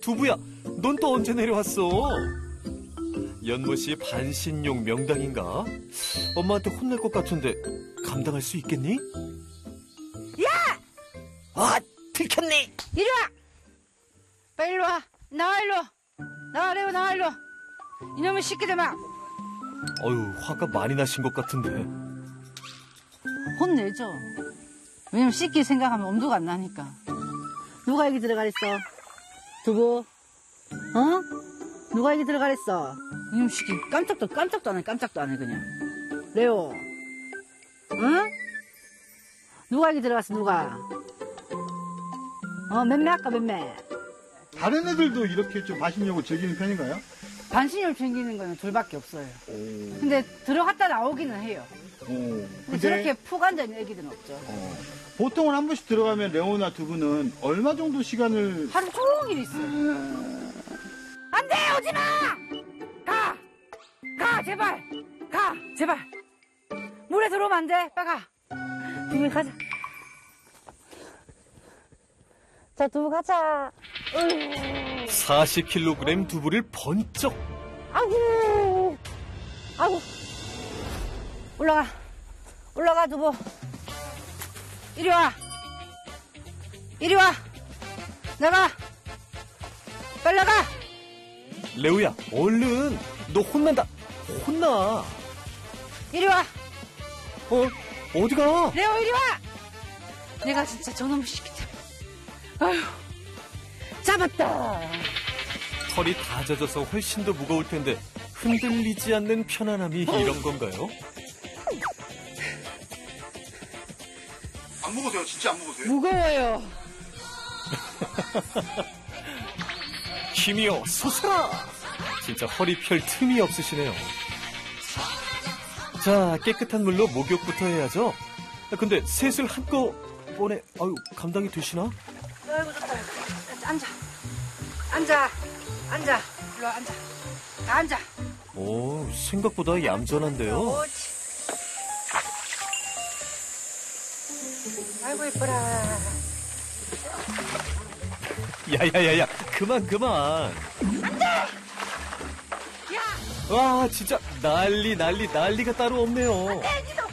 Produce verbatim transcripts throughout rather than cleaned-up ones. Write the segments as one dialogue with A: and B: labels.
A: 두부야, 넌 또 언제 내려왔어? 연못이 반신욕 명당인가? 엄마한테 혼낼 것 같은데 감당할 수 있겠니?
B: 야!
A: 아, 들켰네.
B: 이리 와! 빨리 일로 와. 나와, 일로. 나와, 레오, 나와, 일로. 이놈의 새끼들 막.
A: 어휴, 화가 많이 나신 것 같은데.
B: 혼내죠. 왜냐면 씻기 생각하면 엄두가 안 나니까. 누가 여기 들어가랬어? 두부? 어? 누가 여기 들어가랬어? 이놈 새끼 깜짝도 깜짝도 안 해, 깜짝도 안 해, 그냥. 레오. 응? 누가 여기 들어갔어, 누가? 어, 맴매 할까, 맴매?
C: 다른 애들도 이렇게 좀 반신욕을 즐기는 편인가요?
B: 반신욕 챙기는 거는 둘밖에 없어요.
C: 오.
B: 근데 들어갔다 나오기는 해요.
C: 오.
B: 근데,
C: 근데
B: 저렇게 푹 앉아있는 애기들은 없죠.
C: 어. 보통은 한 번씩 들어가면 레오나 두부는 얼마 정도 시간을
B: 하루 종일 있어요. 안 돼! 오지 마! 가! 가! 제발! 가! 제발! 물에 들어오면 안 돼! 빨리 가! 두부 가자. 자, 두부 가자.
A: 사십 킬로그램 두부를 번쩍.
B: 아구! 아구! 올라가. 올라가, 두부. 이리 와. 이리 와. 나가. 빨리 나가.
A: 레오야, 얼른. 너 혼난다. 혼나.
B: 이리 와.
A: 어? 어디가?
B: 레오, 이리 와. 내가 진짜 저놈의 시키 때문에. 아휴. 잡았다.
A: 털이 다 젖어서 훨씬 더 무거울 텐데 흔들리지 않는 편안함이 이런 건가요?
C: 안 먹으세요? 진짜 안 먹으세요?
B: 무거워요.
A: 힘이여 솟아라! 진짜 허리 펼 틈이 없으시네요. 자, 깨끗한 물로 목욕부터 해야죠. 근데 셋을 한꺼번에 아유, 감당이 되시나?
B: 아이고 좋다. 앉아. 앉아. 앉아. 일로 와, 앉아. 다 앉아.
A: 오, 생각보다 얌전한데요.
B: 옳지. 아이고 예뻐라.
A: 야야야야, 그만 그만.
B: 안돼. 야.
A: 와, 진짜 난리 난리 난리가 따로 없네요.
B: 안돼, 니도.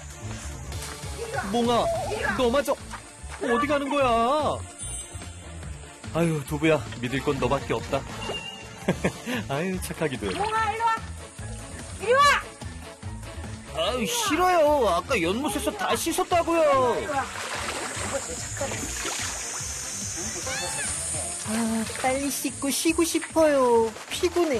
A: 몽아, 너마저 어디 가는 거야? 아유, 두부야, 믿을 건 너밖에 없다. 아유, 착하기도 해.
B: 몽아, 일로 와. 이리 와.
A: 아유, 싫어요. 아까 연못에서 다 씻었다고요.
B: 이리 와.
A: 아, 빨리 씻고 쉬고 싶어요. 피곤해.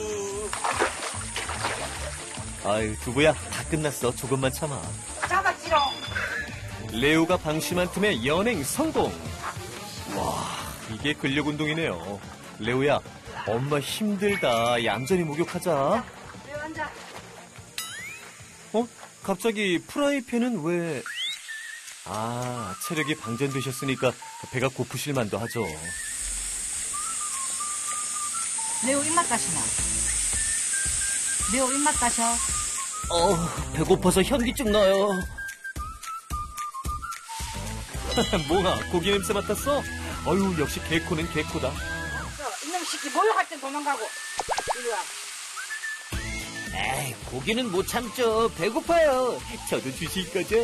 A: 아유, 두부야, 다 끝났어. 조금만 참아.
B: 잡았지롱.
A: 레오가 방심한 틈에 연행 성공. 와, 이게 근력 운동이네요. 레오야, 엄마 힘들다. 얌전히 목욕하자.
B: 레오 앉아.
A: 어? 갑자기 프라이팬은 왜... 아, 체력이 방전되셨으니까 배가 고프실 만도 하죠.
B: 레오 입맛 다시나. 레오 입맛 다셔.
A: 어, 배고파서 현기증 나요. 뭐야, 고기 냄새 맡았어? 어휴, 역시 개코는 개코다.
B: 이놈 새끼 목욕할 땐 도망가고. 이리 와.
A: 에이, 고기는 못 참죠. 배고파요. 저도 주실 거죠?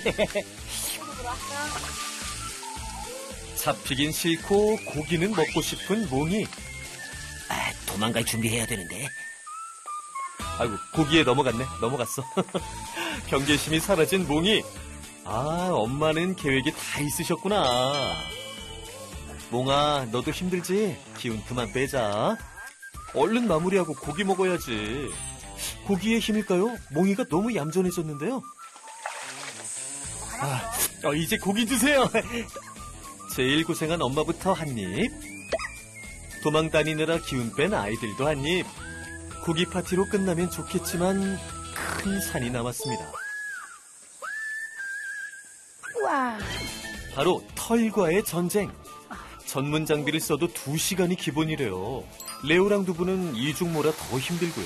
A: 잡히긴 싫고 고기는 먹고 싶은 몽이. 아, 도망갈 준비해야 되는데. 아이고, 고기에 넘어갔네. 넘어갔어. 경계심이 사라진 몽이. 아, 엄마는 계획이 다 있으셨구나. 몽아, 너도 힘들지? 기운 그만 빼자. 얼른 마무리하고 고기 먹어야지. 고기의 힘일까요? 몽이가 너무 얌전해졌는데요. 아, 어, 이제 고기 주세요. 제일 고생한 엄마부터 한 입. 도망 다니느라 기운 뺀 아이들도 한 입. 고기 파티로 끝나면 좋겠지만 큰 산이 남았습니다.
B: 우와.
A: 바로 털과의 전쟁. 전문 장비를 써도 두 시간이 기본이래요. 레오랑 두부는 이중모라 더 힘들고요.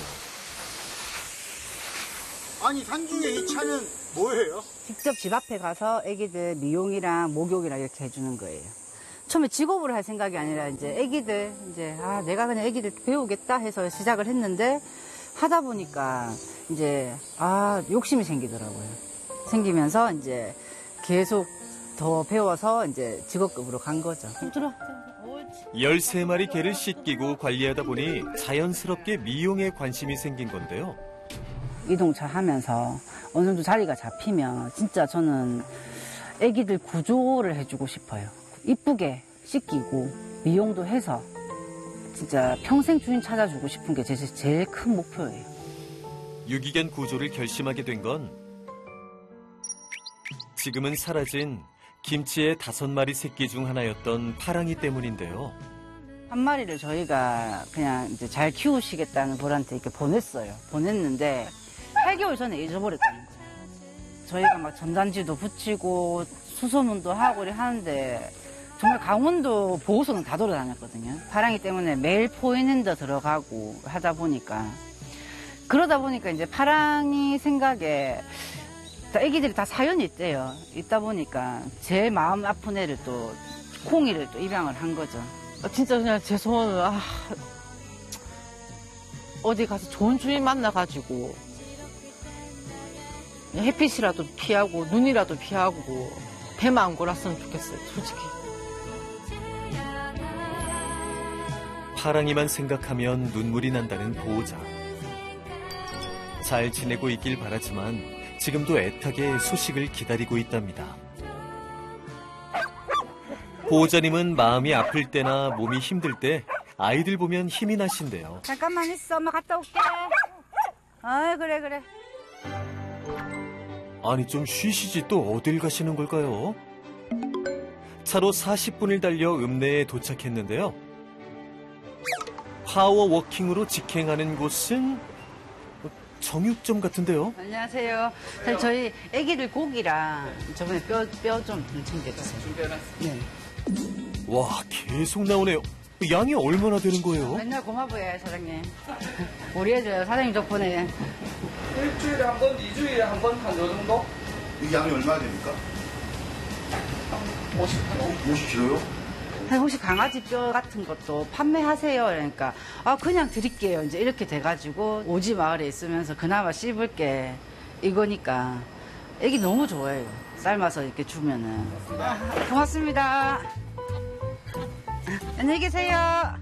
C: 아니, 산중에 이 차는 뭐예요?
B: 직접 집 앞에 가서 애기들 미용이랑 목욕이랑 이렇게 해주는 거예요. 처음에 직업으로 할 생각이 아니라 이제 애기들 이제 아 내가 그냥 애기들 배우겠다 해서 시작을 했는데 하다 보니까 이제 아 욕심이 생기더라고요. 생기면서 이제 계속 더 배워서 이제 직업급으로 간 거죠. 들어.
A: 열세 마리 개를 씻기고 관리하다 보니 자연스럽게 미용에 관심이 생긴 건데요.
B: 이동차 하면서 어느 정도 자리가 잡히면 진짜 저는 애기들 구조를 해주고 싶어요. 이쁘게 씻기고 미용도 해서 진짜 평생 주인 찾아주고 싶은 게 제 제일 큰 목표예요.
A: 유기견 구조를 결심하게 된 건 지금은 사라진 김치의 다섯 마리 새끼 중 하나였던 파랑이 때문인데요.
B: 한 마리를 저희가 그냥 이제 잘 키우시겠다는 분한테 이렇게 보냈어요. 보냈는데 팔 개월 전에 잊어버렸다는 거예요. 저희가 막 전단지도 붙이고 수소문도 하고 이렇게 하는데 정말 강원도 보호소는 다 돌아다녔거든요. 파랑이 때문에 매일 포인핸드 들어가고 하다 보니까 그러다 보니까 이제 파랑이 생각에 애기들이 다 사연이 있대요. 있다 보니까 제 마음 아픈 애를 또 콩이를 또 입양을 한 거죠.
D: 진짜 그냥 제 소원은 아, 어디 가서 좋은 주인 만나가지고 햇빛이라도 피하고 눈이라도 피하고 배만 안 골았으면 좋겠어요. 솔직히.
A: 파랑이만 생각하면 눈물이 난다는 보호자. 잘 지내고 있길 바라지만 지금도 애타게 소식을 기다리고 있답니다. 보호자님은 마음이 아플 때나 몸이 힘들 때 아이들 보면 힘이 나신대요.
B: 잠깐만 있어. 엄마 갔다 올게. 아 그래 그래.
A: 아니 좀 쉬시지 또 어딜 가시는 걸까요? 차로 사십 분을 달려 읍내에 도착했는데요. 파워워킹으로 직행하는 곳은 정육점 같은데요.
B: 안녕하세요. 사실 저희 애기들 고기랑 저번에 뼈 뼈 좀 챙겨주세요. 네.
A: 와 계속 나오네요. 양이 얼마나 되는 거예요?
B: 맨날 고마워요 사장님. 우리 애들 사장님 덕분에.
E: 일주일에 한 번, 이주일에 한 번, 한 요 정도?
C: 이 양이 얼마나 됩니까?
E: 오십 킬로그램.
C: 오십 킬로그램요?
B: 혹시 강아지 뼈 같은 것도 판매하세요? 그러니까 아 그냥 드릴게요. 이제 이렇게 돼가지고 오지 마을에 있으면서 그나마 씹을 게 이거니까 애기 너무 좋아해요. 삶아서 이렇게 주면은. 고맙습니다. 안녕히 계세요.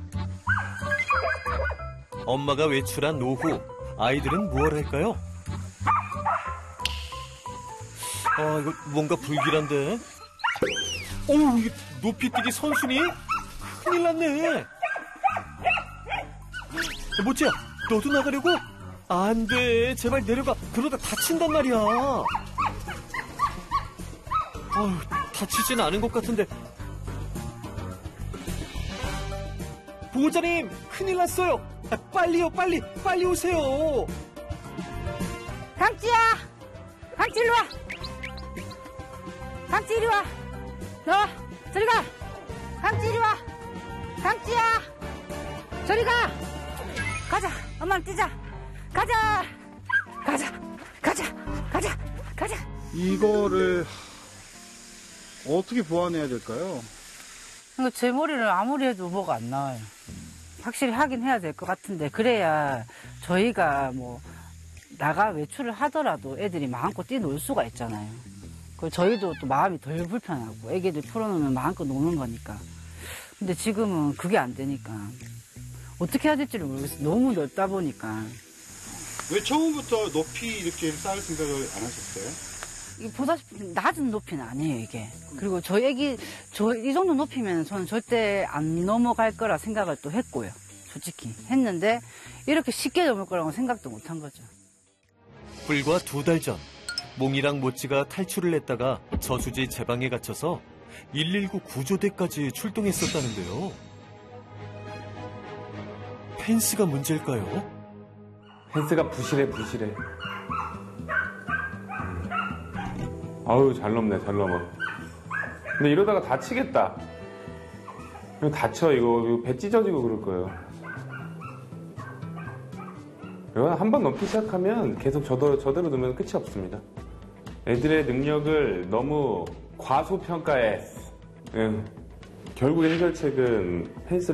A: 엄마가 외출한 오후 아이들은 무얼 할까요? 아 이거 뭔가 불길한데. 어우 이게 높이뛰기 선순위? 큰일 났네. 모찌야 너도 나가려고? 안 돼 제발 내려가. 그러다 다친단 말이야. 아유 다치진 않은 것 같은데. 보호자님 큰일 났어요. 아, 빨리요 빨리 빨리 오세요.
B: 강지야! 강지 이리 와! 강지 이리 와! 너 저리 가! 강지 이리 와! 강지야! 저리 가! 가자! 엄마랑 뛰자! 가자! 가자! 가자! 가자! 가자!
C: 이거를 어떻게 보완해야 될까요?
B: 그러니까 제 머리를 아무리 해도 뭐가 안 나와요. 확실히 하긴 해야 될 것 같은데 그래야 저희가 뭐 나가 외출을 하더라도 애들이 마음껏 뛰놀 수가 있잖아요. 그리고 저희도 또 마음이 덜 불편하고 애기들 풀어놓으면 마음껏 노는 거니까. 근데 지금은 그게 안 되니까 어떻게 해야 될지를 모르겠어요. 너무 넓다 보니까.
C: 왜 처음부터 높이 이렇게 쌓을 생각을 안 하셨어요?
B: 이게 보다시피 낮은 높이는 아니에요, 이게. 그리고 저희 애기, 저, 이 정도 높이면 저는 절대 안 넘어갈 거라 생각을 또 했고요. 솔직히. 했는데, 이렇게 쉽게 넘을 거라고 생각도 못 한 거죠.
A: 불과 두 달 전, 몽이랑 모찌가 탈출을 했다가 저수지 제방에 갇혀서 일일구 구조대까지 출동했었다는데요. 펜스가 문제일까요?
F: 펜스가 부실해 부실해. 아유 잘 넘네 잘 넘어. 근데 이러다가 다치겠다. 이거 다쳐 이거, 이거 배 찢어지고 그럴 거예요. 이거 한 번 넘기 시작하면 계속 저대로, 저대로 두면 끝이 없습니다. 애들의 능력을 너무 과소평가해. 응. 결국의 해결책은 펜스를